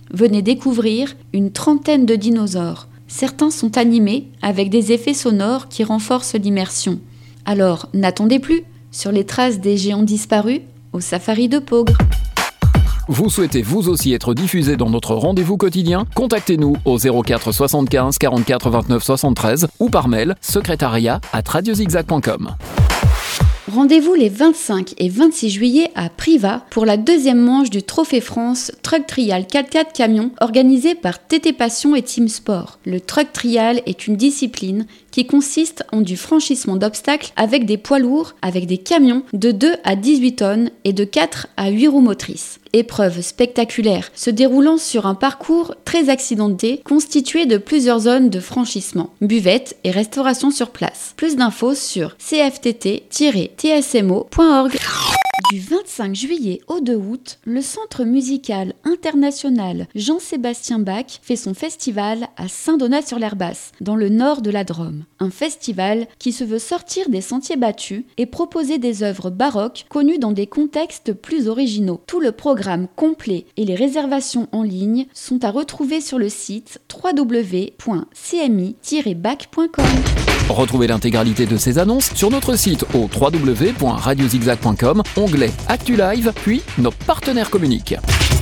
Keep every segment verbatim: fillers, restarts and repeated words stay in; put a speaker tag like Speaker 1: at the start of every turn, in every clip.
Speaker 1: Venez découvrir une trentaine de dinosaures. Certains sont animés avec des effets sonores qui renforcent l'immersion. Alors, n'attendez plus, sur les traces des géants disparus, au safari de Peaugres.
Speaker 2: Vous souhaitez vous aussi être diffusé dans notre rendez-vous quotidien ? Contactez-nous au zéro quatre soixante-quinze quarante-quatre vingt-neuf soixante-treize ou par mail secrétariat arobase radiozigzag point com.
Speaker 1: Rendez-vous les vingt-cinq et vingt-six juillet à Privas pour la deuxième manche du Trophée France Truck Trial quatre-quatre camion organisé par T T Passion et Team Sport. Le Truck Trial est une discipline qui consiste en du franchissement d'obstacles avec des poids lourds, avec des camions de deux à dix-huit tonnes et de quatre à huit roues motrices. Épreuve spectaculaire se déroulant sur un parcours très accidenté constitué de plusieurs zones de franchissement, buvettes et restauration sur place. Plus d'infos sur c f t t tiret t s m o point org. Du vingt-cinq juillet au deux août, le Centre musical international Jean-Sébastien Bach fait son festival à Saint-Donat-sur-l'Herbasse, dans le nord de la Drôme. Un festival qui se veut sortir des sentiers battus et proposer des œuvres baroques connues dans des contextes plus originaux. Tout le programme complet et les réservations en ligne sont à retrouver sur le site w w w point c m i tiret bac point com.
Speaker 2: Retrouvez l'intégralité de ces annonces sur notre site au w w w point radiozigzag point com, onglet Actu Live, puis nos partenaires communiquent.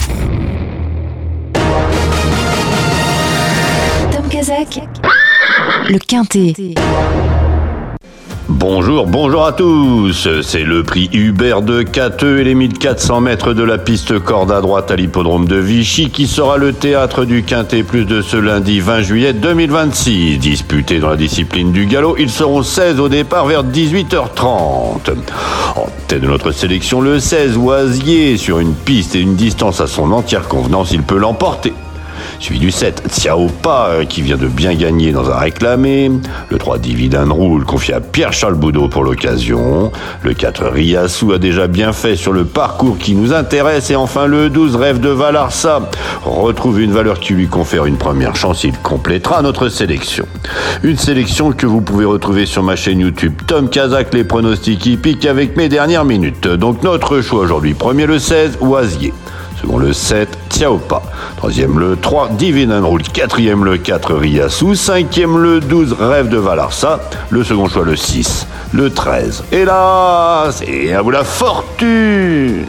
Speaker 3: Tom Kazak, le Quintet.
Speaker 4: Bonjour, bonjour à tous. C'est le prix Hubert de Cateux et les mille quatre cents mètres de la piste corde à droite à l'hippodrome de Vichy qui sera le théâtre du Quintet Plus de ce lundi vingt juillet deux mille vingt-six. Disputés dans la discipline du galop, ils seront seize au départ vers dix-huit heures trente. En tête de notre sélection, le seize Oisier, sur une piste et une distance à son entière convenance, il peut l'emporter. Suivi du sept, Tsiaopa, qui vient de bien gagner dans un réclamé. Le trois, Dividend Rule, confié à Pierre-Charles Boudot pour l'occasion. Le quatre, Riassou, a déjà bien fait sur le parcours qui nous intéresse. Et enfin, le douze, Rêve de Valarsa, retrouve une valeur qui lui confère une première chance. Il complétera notre sélection. Une sélection que vous pouvez retrouver sur ma chaîne YouTube Tom Kazak, les pronostics hippiques avec mes dernières minutes. Donc notre choix aujourd'hui, premier le seize, Oisier. Second le sept, Tsiaopa. Troisième le trois, Dividend Rule. Quatrième le quatre, Riassou. Cinquième le douze, Rêve de Valarsa. Le second choix le six, le treize. Et là, c'est à vous la fortune.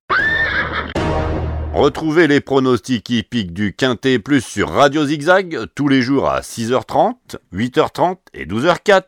Speaker 4: Retrouvez les pronostics hippiques du Quintet Plus sur Radio Zigzag tous les jours à six heures trente, huit heures trente et douze heures quatre.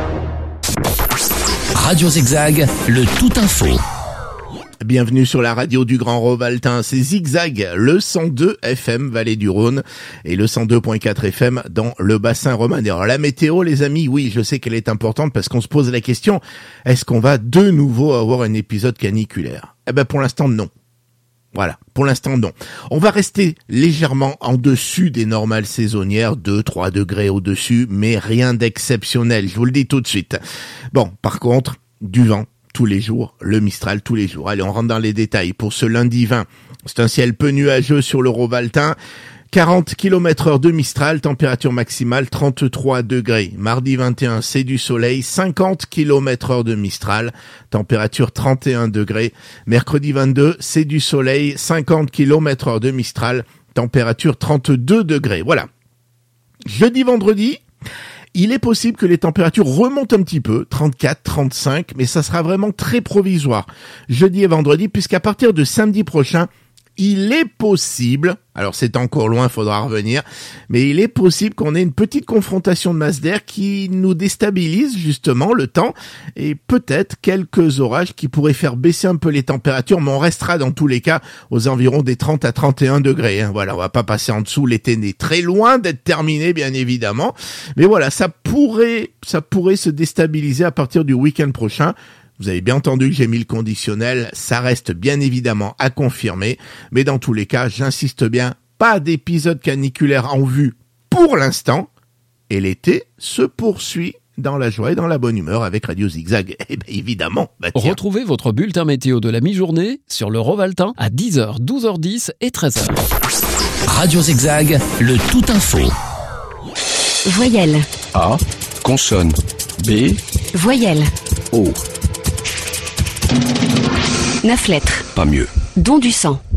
Speaker 5: Radio Zigzag, le tout info.
Speaker 6: Bienvenue sur la radio du Grand Rovaltin, c'est Zigzag, le cent deux F M Vallée du Rhône et le cent deux virgule quatre F M dans le bassin romanais. Alors la météo les amis, oui je sais qu'elle est importante parce qu'on se pose la question, est-ce qu'on va de nouveau avoir un épisode caniculaire ? Eh ben pour l'instant non. Voilà, pour l'instant non. On va rester légèrement en dessus des normales saisonnières, deux à trois degrés au-dessus, mais rien d'exceptionnel, je vous le dis tout de suite. Bon, par contre, du vent tous les jours, le Mistral tous les jours. Allez, on rentre dans les détails. Pour ce lundi vingt, c'est un ciel peu nuageux sur le Rovaltin. quarante kilomètres heure de Mistral, température maximale trente-trois degrés. Mardi vingt et un, c'est du soleil, cinquante kilomètres heure de Mistral, température trente et un degrés. Mercredi vingt-deux, c'est du soleil, cinquante kilomètres heure de Mistral, température trente-deux degrés. Voilà. Jeudi, vendredi, il est possible que les températures remontent un petit peu, trente-quatre, trente-cinq, mais ça sera vraiment très provisoire. Jeudi et vendredi, puisqu'à partir de samedi prochain, il est possible, alors c'est encore loin, faudra revenir, mais il est possible qu'on ait une petite confrontation de masse d'air qui nous déstabilise justement le temps et peut-être quelques orages qui pourraient faire baisser un peu les températures, mais on restera dans tous les cas aux environs des trente à trente et un degrés. Hein. Voilà, on va pas passer en dessous, l'été n'est très loin d'être terminé bien évidemment, mais voilà, ça pourrait, ça pourrait se déstabiliser à partir du week-end prochain. Vous avez bien entendu que j'ai mis le conditionnel, ça reste bien évidemment à confirmer, mais dans tous les cas, j'insiste bien, pas d'épisode caniculaire en vue pour l'instant, et l'été se poursuit dans la joie et dans la bonne humeur avec Radio Zigzag. Eh bien évidemment, bah tiens.
Speaker 2: Retrouvez votre bulletin météo de la mi-journée sur le Rovaltin à dix heures, douze heures dix et treize heures.
Speaker 5: Radio Zigzag, le tout info.
Speaker 3: Voyelle.
Speaker 7: A. Consonne. B.
Speaker 3: Voyelle.
Speaker 7: O.
Speaker 3: Neuf lettres.
Speaker 7: Pas mieux.
Speaker 3: Don du sang.
Speaker 7: A.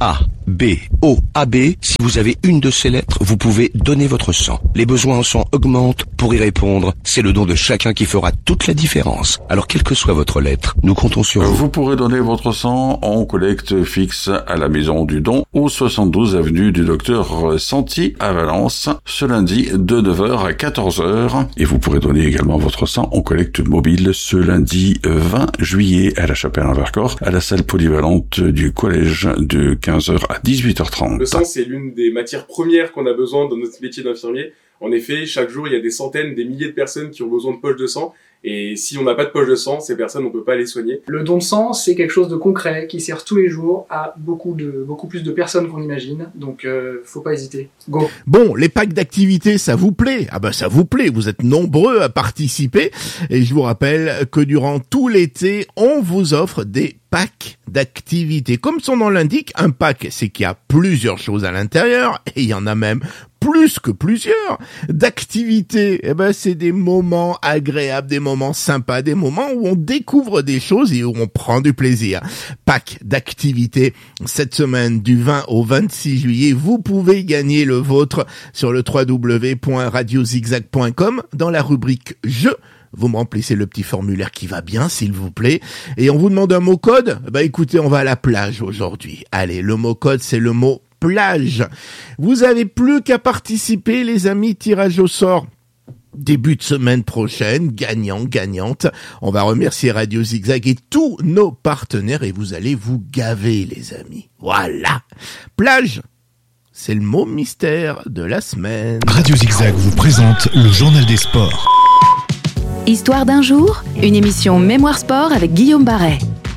Speaker 7: B, O, A B. Si vous avez une de ces lettres, vous pouvez donner votre sang. Les besoins en sang augmentent. Pour y répondre, c'est le don de chacun qui fera toute la différence. Alors, quelle que soit votre lettre, nous comptons sur vous.
Speaker 8: Vous pourrez donner votre sang en collecte fixe à la Maison du Don, au soixante-douze avenue du Docteur Santi à Valence, ce lundi de neuf heures à quatorze heures. Et vous pourrez donner également votre sang en collecte mobile ce lundi vingt juillet à la Chapelle-en-Vercors, à la salle polyvalente du collège de quinze heures à dix-huit heures trente.
Speaker 9: Le sang, c'est l'une des matières premières qu'on a besoin dans notre métier d'infirmier. En effet, chaque jour, il y a des centaines, des milliers de personnes qui ont besoin de poches de sang. Et si on n'a pas de poche de sang, ces personnes, on peut pas les soigner.
Speaker 10: Le don de sang, c'est quelque chose de concret qui sert tous les jours à beaucoup de beaucoup plus de personnes qu'on imagine. Donc, euh, faut pas hésiter. Go.
Speaker 6: Bon, les packs d'activités, ça vous plaît? Ah ben, ça vous plaît. Vous êtes nombreux à participer. Et je vous rappelle que durant tout l'été, on vous offre des packs d'activités. Comme son nom l'indique, un pack, c'est qu'il y a plusieurs choses à l'intérieur. Et il y en a même plus que plusieurs. D'activités, eh ben, c'est des moments agréables, des moments sympas, des moments où on découvre des choses et où on prend du plaisir. Pack d'activités, cette semaine du vingt au vingt-six juillet, vous pouvez gagner le vôtre sur le w w w point radio zigzag point com dans la rubrique Jeux. Vous me remplissez le petit formulaire qui va bien, s'il vous plaît. Et on vous demande un mot code. Bah écoutez, on va à la plage aujourd'hui. Allez, le mot code, c'est le mot plage. Vous avez plus qu'à participer, les amis. Tirage au sort début de semaine prochaine, gagnant, gagnante. On va remercier Radio Zigzag et tous nos partenaires et vous allez vous gaver, les amis. Voilà. Plage, c'est le mot mystère de la semaine.
Speaker 11: Radio Zigzag vous présente le journal des sports.
Speaker 3: Histoire d'un jour, une émission Mémoire Sport avec Guillaume Barret.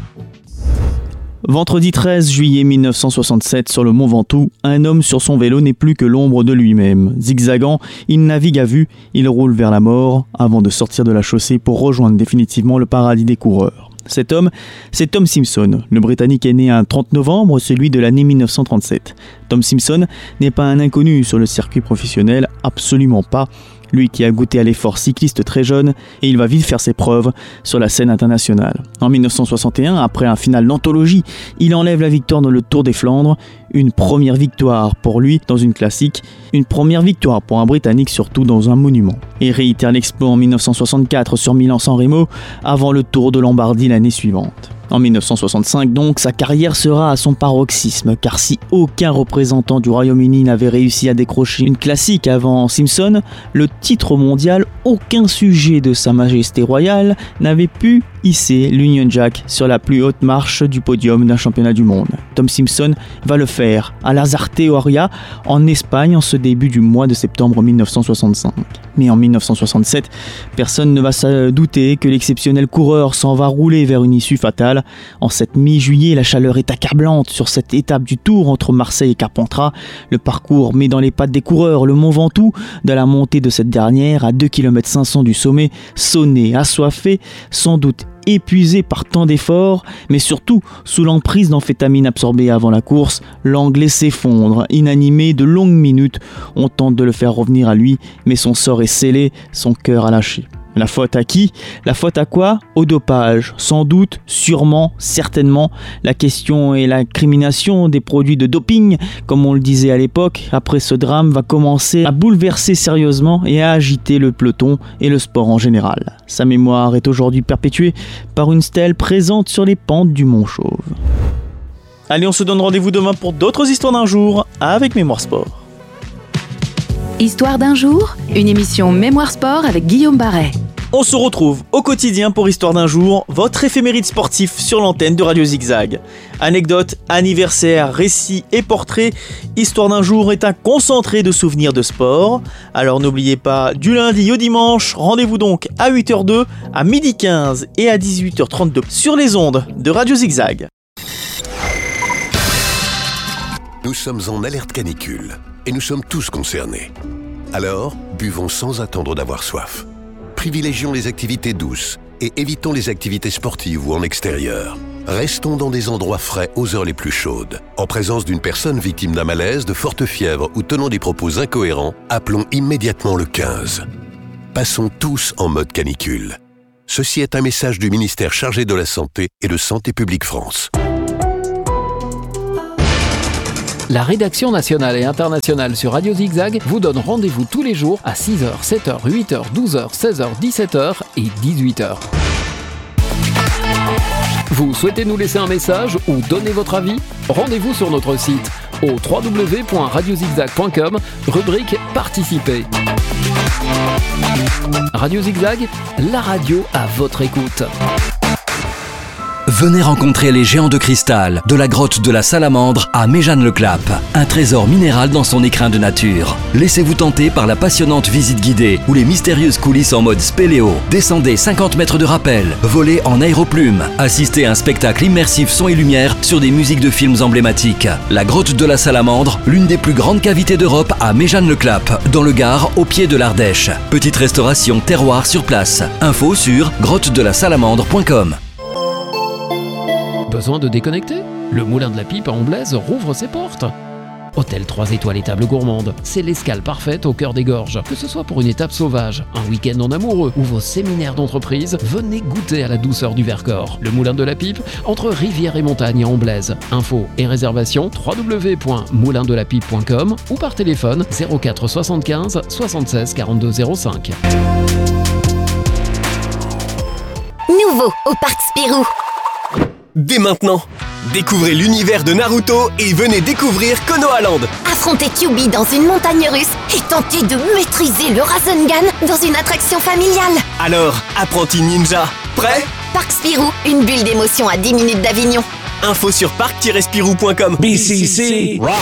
Speaker 12: Vendredi treize juillet mille neuf cent soixante-sept, sur le Mont Ventoux, un homme sur son vélo n'est plus que l'ombre de lui-même. Zigzagant, il navigue à vue, il roule vers la mort, avant de sortir de la chaussée pour rejoindre définitivement le paradis des coureurs. Cet homme, c'est Tom Simpson. Le Britannique est né un trente novembre, celui de l'année mille neuf cent trente-sept. Tom Simpson n'est pas un inconnu sur le circuit professionnel, absolument pas. Lui qui a goûté à l'effort cycliste très jeune, et il va vite faire ses preuves sur la scène internationale. En mille neuf cent soixante et un, après un final d'anthologie, il enlève la victoire dans le Tour des Flandres. Une première victoire pour lui dans une classique, une première victoire pour un Britannique surtout dans un monument. Et réitère l'exploit en mille neuf cent soixante-quatre sur Milan-San Remo, avant le Tour de Lombardie l'année suivante. En mille neuf cent soixante-cinq donc, sa carrière sera à son paroxysme, car si aucun représentant du Royaume-Uni n'avait réussi à décrocher une classique avant Simpson, le titre mondial, aucun sujet de Sa Majesté royale n'avait pu hisser l'Union Jack sur la plus haute marche du podium d'un championnat du monde. Tom Simpson va le faire à Lasarte Oria, en Espagne, en ce début du mois de septembre mille neuf cent soixante-cinq. Mais en mille neuf cent soixante-sept, personne ne va se douter que l'exceptionnel coureur s'en va rouler vers une issue fatale. En cette mi-juillet, la chaleur est accablante sur cette étape du Tour entre Marseille et Carpentras. Le parcours met dans les pattes des coureurs le Mont Ventoux, de la montée de cette dernière à deux kilomètres cinq cents du sommet, sonné, assoiffé, sans doute épuisé par tant d'efforts, mais surtout sous l'emprise d'amphétamines absorbées avant la course, l'Anglais s'effondre, inanimé de longues minutes. On tente de le faire revenir à lui, mais son sort est scellé, son cœur a lâché. La faute à qui ? La faute à quoi ? Au dopage. Sans doute, sûrement, certainement. La question est l'incrimination des produits de doping, comme on le disait à l'époque. Après ce drame va commencer à bouleverser sérieusement et à agiter le peloton et le sport en général. Sa mémoire est aujourd'hui perpétuée par une stèle présente sur les pentes du Mont Chauve. Allez, on se donne rendez-vous demain pour d'autres histoires d'un jour avec Mémoire Sport.
Speaker 3: Histoire d'un jour, une émission Mémoire Sport avec Guillaume Barret.
Speaker 12: On se retrouve au quotidien pour Histoire d'un jour, votre éphéméride sportif sur l'antenne de Radio Zigzag. Anecdotes, anniversaires, récits et portraits, Histoire d'un jour est un concentré de souvenirs de sport. Alors n'oubliez pas, du lundi au dimanche, rendez-vous donc à huit heures deux, à midi quinze et à dix-huit heures trente-deux sur les ondes de Radio Zigzag.
Speaker 13: Nous sommes en alerte canicule et nous sommes tous concernés. Alors, buvons sans attendre d'avoir soif. Privilégions les activités douces et évitons les activités sportives ou en extérieur. Restons dans des endroits frais aux heures les plus chaudes. En présence d'une personne victime d'un malaise, de forte fièvre ou tenant des propos incohérents, appelons immédiatement le quinze. Passons tous en mode canicule. Ceci est un message du ministère chargé de la Santé et de Santé publique France.
Speaker 2: La rédaction nationale et internationale sur Radio Zigzag vous donne rendez-vous tous les jours à six heures, sept heures, huit heures, douze heures, seize heures, dix-sept heures et dix-huit heures. Vous souhaitez nous laisser un message ou donner votre avis ? Rendez-vous sur notre site au w w w point radio zigzag point com, rubrique Participer. Radio Zigzag, la radio à votre écoute.
Speaker 5: Venez rencontrer les géants de cristal de la grotte de la Salamandre à Méjeanne-le-Clap. Un trésor minéral dans son écrin de nature. Laissez-vous tenter par la passionnante visite guidée ou les mystérieuses coulisses en mode spéléo. Descendez cinquante mètres de rappel, volez en aéroplume, assistez à un spectacle immersif son et lumière sur des musiques de films emblématiques. La grotte de la Salamandre, l'une des plus grandes cavités d'Europe à Méjeanne-le-Clap, dans le Gard, au pied de l'Ardèche. Petite restauration terroir sur place. Info sur grotte de la salamandre point com.
Speaker 2: Besoin de déconnecter ? Le Moulin de la Pipe à Amblaise rouvre ses portes. Hôtel trois étoiles et table gourmande, c'est l'escale parfaite au cœur des gorges. Que ce soit pour une étape sauvage, un week-end en amoureux ou vos séminaires d'entreprise, venez goûter à la douceur du Vercors. Le Moulin de la Pipe, entre rivière et montagne à Amblaise. Info et réservation w w w point moulin de la pipe point com ou par téléphone zéro quatre soixante-quinze soixante-seize quarante-deux zéro cinq.
Speaker 14: Nouveau au Parc Spirou. Dès maintenant, découvrez l'univers de Naruto et venez découvrir Konoha Land.
Speaker 15: Affrontez Kyuubi dans une montagne russe et tentez de maîtriser le Rasengan dans une attraction familiale.
Speaker 14: Alors, apprenti ninja, prêt ?
Speaker 15: Parc Spirou, une bulle d'émotion à dix minutes d'Avignon.
Speaker 14: Info sur parc tiret spirou point com.
Speaker 16: B C C Rock.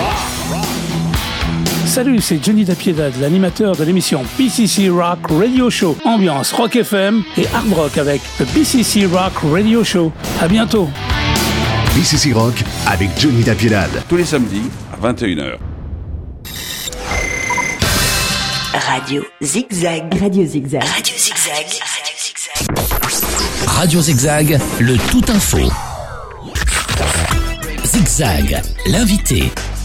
Speaker 16: Salut, c'est Johnny Dapiedad, l'animateur de l'émission B C C Rock Radio Show. Ambiance Rock F M et Hard Rock avec le B C C Rock Radio Show. À bientôt.
Speaker 17: B C C Rock avec Johnny Dapiedad.
Speaker 8: Tous les samedis à vingt et une heures.
Speaker 18: Radio Zigzag. Radio Zigzag. Radio Zigzag.
Speaker 5: Radio Zigzag, le tout info. Zigzag, l'invité.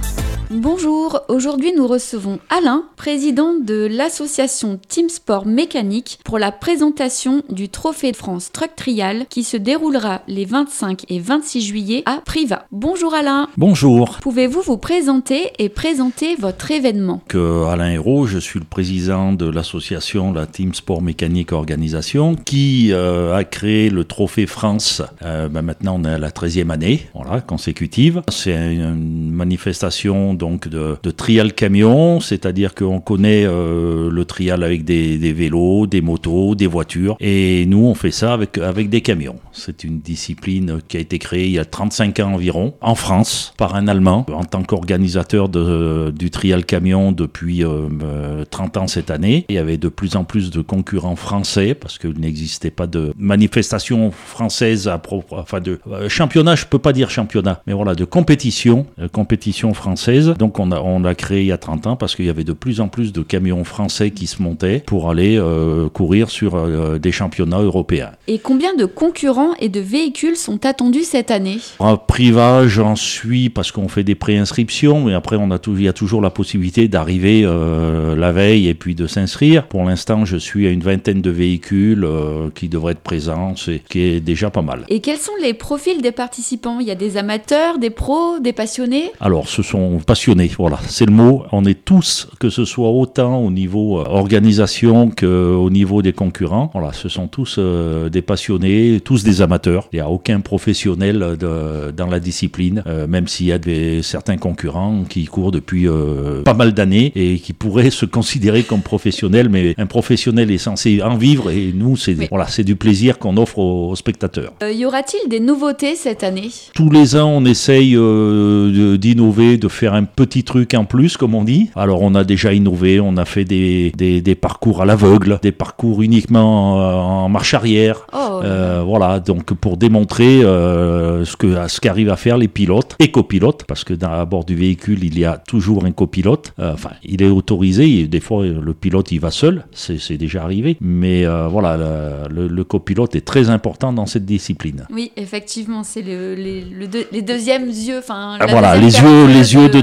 Speaker 1: Bonjour, aujourd'hui nous recevons Alain, président de l'association Team Sport Mécanique, pour la présentation du Trophée de France Truck Trial qui se déroulera les vingt-cinq et vingt-six juillet à Privas. Bonjour Alain.
Speaker 19: Bonjour.
Speaker 1: Pouvez-vous vous présenter et présenter votre événement ?
Speaker 19: Que Alain Hérault, je suis le président de l'association la Team Sport Mécanique Organisation qui euh, a créé le Trophée France. Euh, ben maintenant on est à la treizième année, voilà, consécutive. C'est une manifestation donc de, de trial camion, c'est-à-dire qu'on connaît euh, le trial avec des, des vélos, des motos, des voitures, et nous on fait ça avec, avec des camions. C'est une discipline qui a été créée il y a trente-cinq ans environ, en France, par un Allemand, en tant qu'organisateur de, du trial camion depuis euh, trente ans cette année. Il y avait de plus en plus de concurrents français, parce qu'il n'existait pas de manifestation française à propos, enfin de euh, championnat, je peux pas dire championnat, mais voilà, de compétition, euh, compétition française. Donc on a, on l'a créé il y a trente ans parce qu'il y avait de plus en plus de camions français qui se montaient pour aller euh, courir sur euh, des championnats européens.
Speaker 1: Et combien de concurrents et de véhicules sont attendus cette année ?
Speaker 19: À Privas, j'en suis parce qu'on fait des préinscriptions, mais après on a tout, il y a toujours la possibilité d'arriver euh, la veille et puis de s'inscrire. Pour l'instant, je suis à une vingtaine de véhicules euh, qui devraient être présents, c'est qui est déjà pas mal.
Speaker 1: Et quels sont les profils des participants ? Il y a des amateurs, des pros, des passionnés ?
Speaker 19: Alors, ce sont passionnés, voilà, c'est le mot. On est tous, que ce soit autant au niveau euh, organisation qu'au niveau des concurrents. Voilà, ce sont tous euh, des passionnés, tous des amateurs. Il n'y a aucun professionnel de, dans la discipline, euh, même s'il y a des, certains concurrents qui courent depuis euh, pas mal d'années et qui pourraient se considérer comme professionnels, mais un professionnel est censé en vivre et nous, c'est, oui. voilà, c'est du plaisir qu'on offre aux, aux spectateurs.
Speaker 1: Euh, y aura-t-il des nouveautés cette année ?
Speaker 19: Tous les ans, on essaye euh, d'innover, de faire un petit truc en plus, comme on dit. Alors, on a déjà innové, on a fait des, des, des parcours à l'aveugle, des parcours uniquement en, en marche arrière.
Speaker 1: Oh.
Speaker 19: Euh, voilà, donc pour démontrer euh, ce que ce qu'arrivent à faire les pilotes et copilotes, parce que dans, à bord du véhicule, il y a toujours un copilote. Euh, enfin, il est autorisé, et des fois, le pilote, il va seul, c'est, c'est déjà arrivé. Mais euh, voilà, le, le, le copilote est très important dans cette discipline.
Speaker 1: Oui, effectivement, c'est le, les, le deux, les deuxièmes yeux, enfin...
Speaker 19: Ah, voilà, les yeux, les yeux de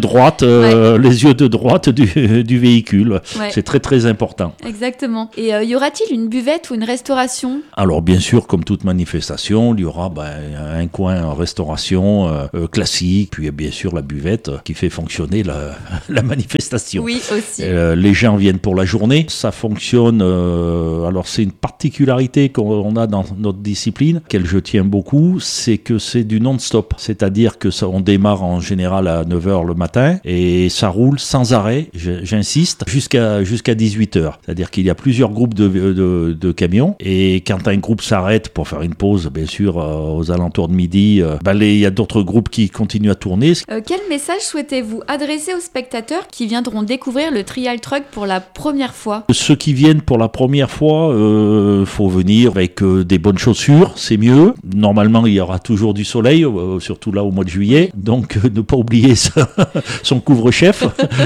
Speaker 19: droite, euh, ouais. les yeux de droite du, du véhicule. Ouais. C'est très très important.
Speaker 1: Exactement. Et euh, y aura-t-il une buvette ou une restauration ?
Speaker 19: Alors bien sûr, comme toute manifestation, il y aura ben, un coin restauration euh, classique, puis bien sûr la buvette qui fait fonctionner la, la manifestation.
Speaker 1: Oui, aussi.
Speaker 19: Euh, les gens viennent pour la journée. Ça fonctionne. Euh, alors c'est une particularité qu'on a dans notre discipline, qu'elle je tiens beaucoup, c'est que c'est du non-stop. C'est-à-dire que ça, on démarre en général à neuf heures le matin et ça roule sans arrêt, j'insiste, jusqu'à, jusqu'à dix-huit heures. C'est-à-dire qu'il y a plusieurs groupes de, de, de camions et quand un groupe s'arrête pour faire une pause, bien sûr, euh, aux alentours de midi, euh, ben les, il y a d'autres groupes qui continuent à tourner.
Speaker 1: Euh, quel message souhaitez-vous adresser aux spectateurs qui viendront découvrir le trial truck pour la première fois ?
Speaker 19: Ceux qui viennent pour la première fois, il euh, faut venir avec euh, des bonnes chaussures, c'est mieux. Normalement, il y aura toujours du soleil, euh, surtout là au mois de juillet, donc euh, ne pas oublier ça, son couvre-chef.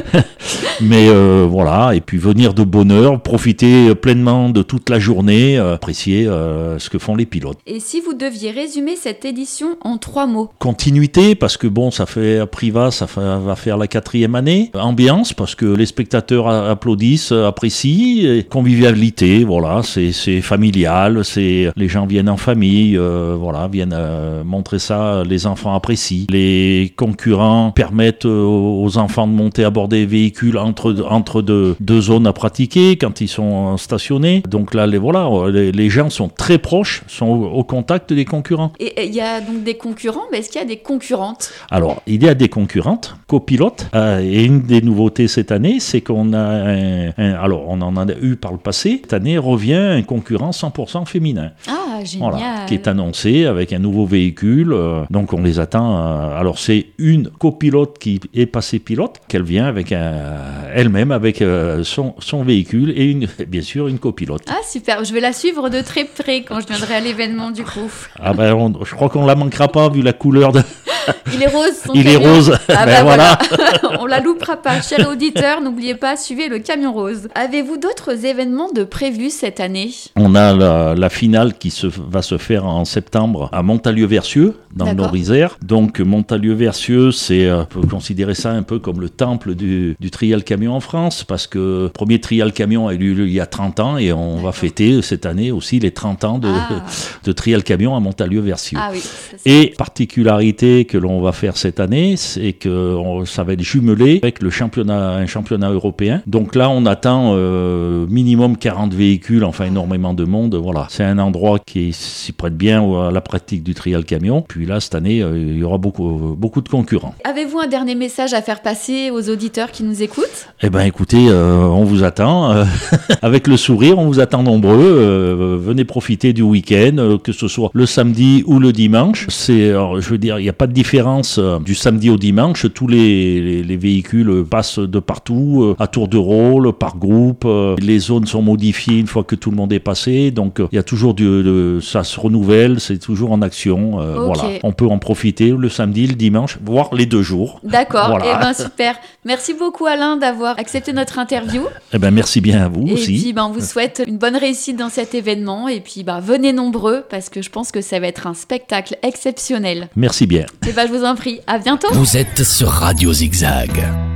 Speaker 19: Mais euh, voilà, et puis venir de bonne heure, profiter pleinement de toute la journée, euh, apprécier euh, ce que font les pilotes.
Speaker 1: Et si vous deviez résumer cette édition en trois mots ?
Speaker 19: Continuité, parce que bon, ça fait à Privas, ça fait, va faire la quatrième année. Ambiance, parce que les spectateurs applaudissent, apprécient. Et convivialité, voilà, c'est, c'est familial, c'est les gens viennent en famille, euh, voilà, viennent euh, montrer ça, les enfants apprécient. Les concurrents permettent aux enfants de monter à bord des véhicules entre, entre deux, deux zones à pratiquer quand ils sont stationnés. Donc là, les, voilà, les, les gens sont très proches, sont au, au contact des concurrents.
Speaker 1: Et il y a donc des concurrents, mais est-ce qu'il y a des concurrentes ?
Speaker 19: Alors, il y a des concurrentes, copilotes, euh, et une des nouveautés cette année, c'est qu'on a un, un, alors on en a eu par le passé, cette année revient un concurrent cent pour cent féminin.
Speaker 1: Ah, génial.
Speaker 19: Voilà, qui est annoncé avec un nouveau véhicule, euh, donc on les attend. Euh, alors c'est une copilote qui est passée pilote, qu'elle vient avec un, elle-même avec euh, son, son véhicule et une, bien sûr une copilote.
Speaker 1: Ah super, je vais la suivre de très près quand je viendrai à l'événement du coup.
Speaker 19: Ah ben on, je crois qu'on la manquera pas vu la couleur de...
Speaker 1: Il est rose, son
Speaker 19: Il
Speaker 1: camion.
Speaker 19: est rose.
Speaker 1: Ah
Speaker 19: ben
Speaker 1: bah voilà.
Speaker 19: voilà.
Speaker 1: On la loupera pas. Chers auditeurs, n'oubliez pas, suivez le camion rose. Avez-vous d'autres événements de prévus cette année ?
Speaker 19: On a la, la finale qui se, va se faire en septembre à Montalieu-Versieux, dans D'accord. le Nord-Isère. Donc Montalieu-Versieux, c'est, on peut considérer ça un peu comme le temple du, du trial camion en France, parce que le premier trial camion a eu lieu il y a trente ans et on D'accord. va fêter cette année aussi les trente ans de, ah. de trial camion à Montalieu-Versieux.
Speaker 1: Ah oui,
Speaker 19: et particularité que l'on va faire cette année, c'est que on, ça va être jumelé avec le championnat, un championnat européen. Donc là, on attend euh, minimum quarante véhicules, enfin énormément de monde. Voilà, c'est un endroit qui s'y prête bien à la pratique du trial camion. Puis là, cette année, euh, il y aura beaucoup, beaucoup de concurrents.
Speaker 1: Avez-vous un dernier message à faire passer aux auditeurs qui nous écoutent ?
Speaker 19: Eh ben, écoutez, euh, on vous attend euh, avec le sourire. On vous attend nombreux. Euh, venez profiter du week-end, euh, que ce soit le samedi ou le dimanche. C'est, alors, je veux dire, il n'y a pas de différence euh, du samedi au dimanche. Tous les, les, les véhicules passent de partout, euh, à tour de rôle, par groupe. Euh, les zones sont modifiées une fois que tout le monde est passé. Donc, il euh, y a toujours du, de, ça se renouvelle, c'est toujours en action. Euh, okay. Voilà, on peut en profiter le samedi, le dimanche, voire les deux jours.
Speaker 1: D'accord.
Speaker 19: Voilà.
Speaker 1: Eh ben super. Merci beaucoup Alain d'avoir accepté notre interview.
Speaker 19: Eh ben merci bien à vous
Speaker 1: et
Speaker 19: aussi.
Speaker 1: Et puis ben on vous souhaite une bonne réussite dans cet événement et puis ben venez nombreux parce que je pense que ça va être un spectacle exceptionnel.
Speaker 19: Merci bien.
Speaker 1: Eh ben je vous en prie. À bientôt.
Speaker 5: Vous êtes sur Radio Zigzag.